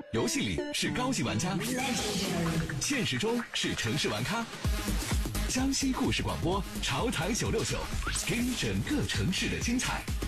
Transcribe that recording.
游戏里是高级玩家，现实中是城市玩咖。江西故事广播，潮台969，听整个城市的精彩。